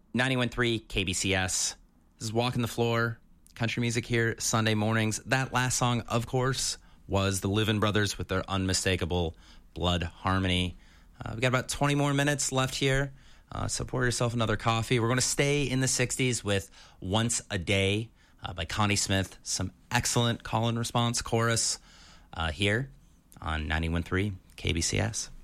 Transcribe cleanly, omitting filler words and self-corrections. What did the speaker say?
91.3 KBCS. This is Walking the Floor, country music here, Sunday mornings. That last song, of course, was the Livin' Brothers with their unmistakable Blood Harmony. We've got about 20 more minutes left here, so pour yourself another coffee. We're going to stay in the 60s with Once a Day by Connie Smith. Some excellent call and response chorus here on 91.3 KBCS.